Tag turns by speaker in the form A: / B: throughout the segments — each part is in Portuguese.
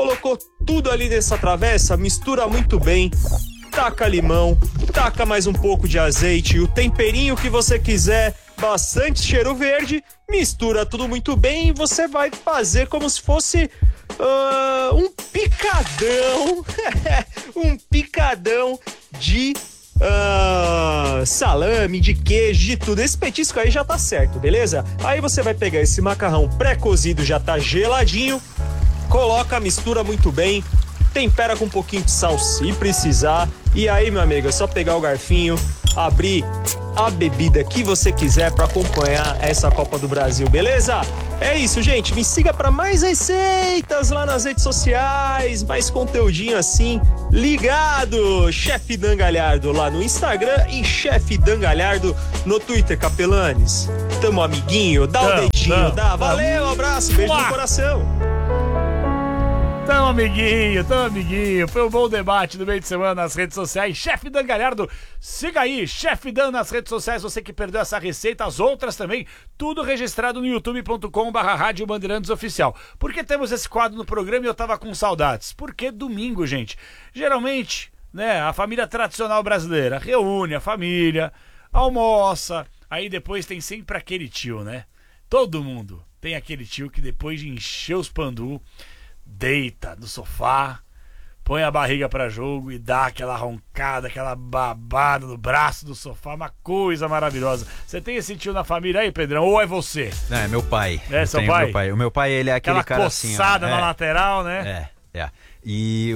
A: colocou tudo ali nessa travessa, mistura muito bem. Taca limão, taca mais um pouco de azeite, o temperinho que você quiser, bastante cheiro verde, mistura tudo muito bem e você vai fazer como se fosse um picadão, um picadão de salame, de queijo, de tudo. Esse petisco aí já tá certo, beleza? Aí você vai pegar esse macarrão pré-cozido, já tá geladinho, coloca, mistura muito bem, tempera com um pouquinho de sal se precisar. E aí, meu amigo, é só pegar o garfinho, abrir a bebida que você quiser para acompanhar essa Copa do Brasil, beleza? É isso, gente. Me siga para mais receitas lá nas redes sociais, mais conteúdinho assim, ligado. Chefe Dan Galhardo lá no Instagram e Chefe Dan Galhardo no Twitter, capelanes. Tamo amiguinho, dá o dedinho, dá. Valeu, um abraço, beijo no coração.
B: Tamo amiguinho. Foi um bom debate no meio de semana nas redes sociais. Chefe Dan Galhardo, siga aí, Chefe Dan nas redes sociais. Você que perdeu essa receita, as outras também, tudo registrado no youtube.com/Rádio Bandeirantes Oficial. Por que temos esse quadro no programa e eu tava com saudades? Porque domingo, gente, geralmente, né, a família tradicional brasileira reúne a família, almoça, aí depois tem sempre aquele tio, né? Todo mundo tem aquele tio que depois de encher os pandu, deita no sofá, põe a barriga pra jogo e dá aquela roncada, aquela babada no braço do sofá, uma coisa maravilhosa. Você tem esse tio na família aí, Pedrão? Ou é você?
C: Não, é meu pai.
B: É seu pai?
C: Meu pai? O meu pai, ele é aquele cara assim...
B: Aquela coçada na lateral, né?
C: É. E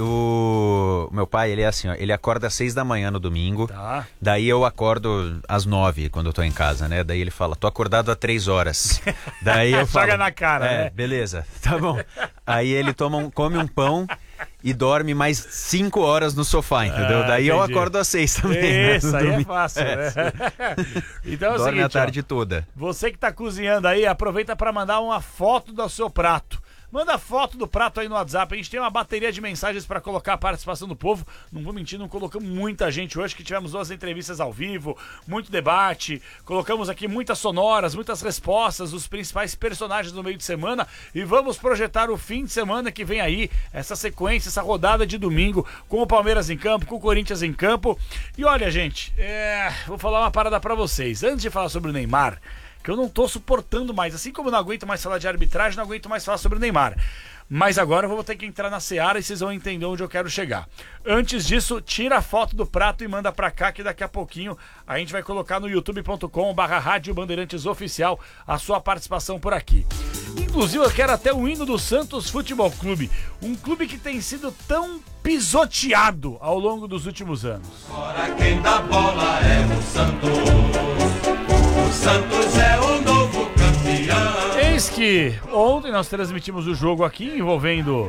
C: o meu pai, ele é assim, ó, ele acorda às 6 da manhã no domingo,
B: Tá.
C: Daí eu acordo às 9 quando eu tô em casa, né? Daí ele fala, tô acordado há 3 horas. Daí eu falo...
B: Joga na cara, né?
C: Beleza, tá bom. Aí ele come um pão e dorme mais 5 horas no sofá, entendeu? Daí eu acordo às 6 também.
B: Isso, aí é fácil, né? Então é o
C: Dorme
B: seguinte,
C: a tarde toda.
B: Você que tá cozinhando aí, aproveita para mandar uma foto do seu prato. Manda foto do prato aí no WhatsApp. A gente tem uma bateria de mensagens para colocar a participação do povo. Não vou mentir, não colocamos muita gente hoje, que tivemos 2 entrevistas ao vivo, muito debate. Colocamos aqui muitas sonoras, muitas respostas dos principais personagens do meio de semana. E vamos projetar o fim de semana que vem aí, essa sequência, essa rodada de domingo, com o Palmeiras em campo, com o Corinthians em campo. E olha, gente, vou falar uma parada para vocês. Antes de falar sobre o Neymar, que eu não tô suportando mais, assim como eu não aguento mais falar de arbitragem, não aguento mais falar sobre o Neymar. Mas agora eu vou ter que entrar na seara e vocês vão entender onde eu quero chegar. Antes disso, tira a foto do prato e manda pra cá, que daqui a pouquinho a gente vai colocar no youtube.com/Rádio Bandeirantes Oficial a sua participação por aqui. Inclusive eu quero até o hino do Santos Futebol Clube, um clube que tem sido tão pisoteado ao longo dos últimos anos.
D: Agora quem dá bola é o Santos. O Santos é o novo campeão.
B: Eis que ontem nós transmitimos o jogo aqui envolvendo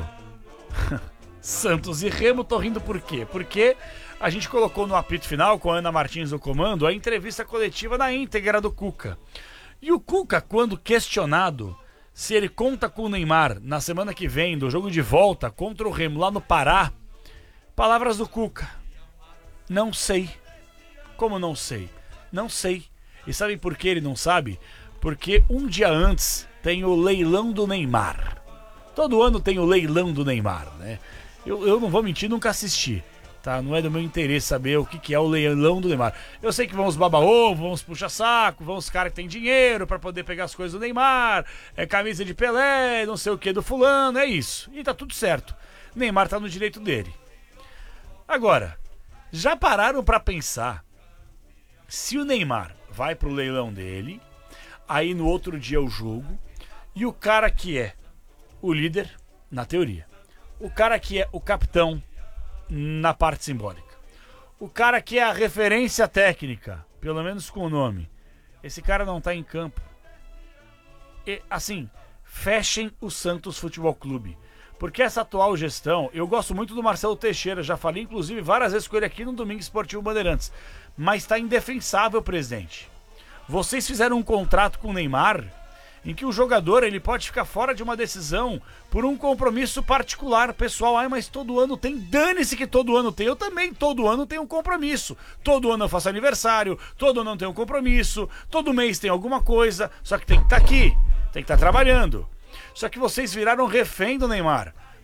B: Santos e Remo. Tô rindo por quê? Porque a gente colocou no apito final, com a Ana Martins no comando, a entrevista coletiva na íntegra do Cuca. E o Cuca, quando questionado se ele conta com o Neymar na semana que vem, do jogo de volta contra o Remo lá no Pará, palavras do Cuca: não sei. Como não sei? Não sei. E sabem por que ele não sabe? Porque um dia antes tem o leilão do Neymar. Todo ano tem o leilão do Neymar, né? Eu não vou mentir, nunca assisti, tá? Não é do meu interesse saber o que é o leilão do Neymar. Eu sei que vão os baba-ovo, vão os puxa-saco, vão os caras que tem dinheiro pra poder pegar as coisas do Neymar, é camisa de Pelé, não sei o que do fulano, é isso. E tá tudo certo. Neymar tá no direito dele. Agora, já pararam pra pensar se o Neymar vai pro leilão dele, aí no outro dia o jogo, e o cara que é o líder, na teoria, o cara que é o capitão na parte simbólica, o cara que é a referência técnica, pelo menos com o nome, esse cara não tá em campo. E, assim, fechem o Santos Futebol Clube. Porque essa atual gestão, eu gosto muito do Marcelo Teixeira, já falei inclusive várias vezes com ele aqui no Domingo Esportivo Bandeirantes, mas está indefensável, presidente. Vocês fizeram um contrato com o Neymar em que o jogador ele pode ficar fora de uma decisão por um compromisso particular, pessoal. Ai, mas todo ano tem, dane-se que todo ano tem. Eu também todo ano tenho um compromisso. Todo ano eu faço aniversário, todo ano eu tenho um compromisso, todo mês tem alguma coisa, só que tem que estar aqui, tem que estar trabalhando. Só que vocês viraram refém do Neymar.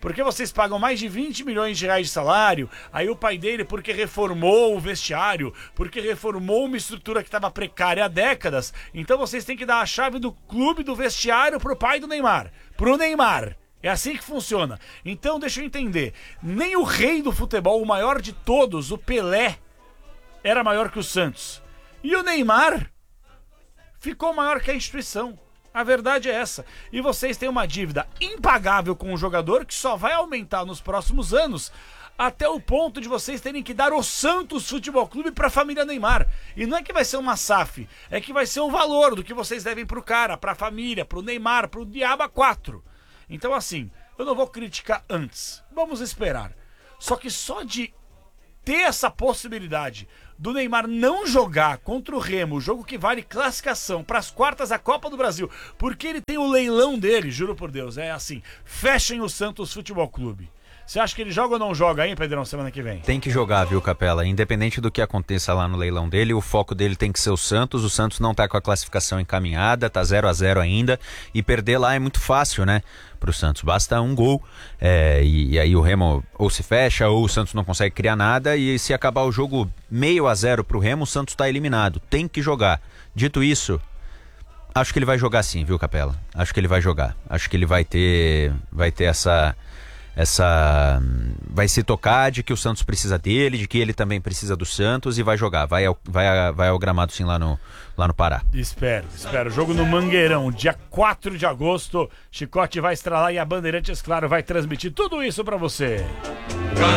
B: Porque vocês pagam mais de 20 milhões de reais de salário, aí o pai dele, porque reformou o vestiário, porque reformou uma estrutura que estava precária há décadas, então vocês têm que dar a chave do clube do vestiário pro pai do Neymar, pro Neymar. É assim que funciona. Então, deixa eu entender, nem o rei do futebol, o maior de todos, o Pelé, era maior que o Santos. E o Neymar ficou maior que a instituição. A verdade é essa. E vocês têm uma dívida impagável com o jogador que só vai aumentar nos próximos anos, até o ponto de vocês terem que dar o Santos Futebol Clube para a família Neymar. E não é que vai ser uma SAF, é que vai ser o valor do que vocês devem pro cara, pra família, pro Neymar, pro Diaba 4. Então assim, eu não vou criticar antes. Vamos esperar. Só que só de ter essa possibilidade do Neymar não jogar contra o Remo, o jogo que vale classificação para as quartas da Copa do Brasil, porque ele tem o leilão dele, juro por Deus, é assim, fechem o Santos Futebol Clube. Você acha que ele joga ou não joga, hein, Pedrão, semana que vem?
C: Tem que jogar, viu, Capela? Independente do que aconteça lá no leilão dele, o foco dele tem que ser o Santos não tá com a classificação encaminhada, tá 0-0 ainda, e perder lá é muito fácil, né, pro Santos, basta um gol, e aí o Remo ou se fecha, ou o Santos não consegue criar nada, e se acabar o jogo 0-0 pro Remo, o Santos tá eliminado, tem que jogar. Dito isso, acho que ele vai jogar sim, viu, Capela? Acho que ele vai jogar, acho que ele vai ter essa vai se tocar de que o Santos precisa dele, de que ele também precisa do Santos e vai jogar, vai ao gramado sim lá no Pará.
B: Espero, jogo no Mangueirão, dia 4 de agosto, Chicote vai estralar e a Bandeirantes, claro, vai transmitir tudo isso pra você.